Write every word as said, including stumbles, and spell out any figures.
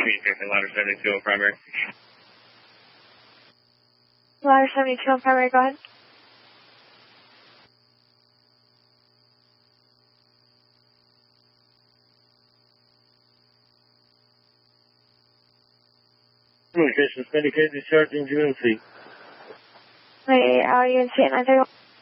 Communication, ladder seventy-two on primary. Ladder seventy-two on primary, go ahead. Communication, indicate discharging U N C. Wait, uh, U N C at nine thirty-one.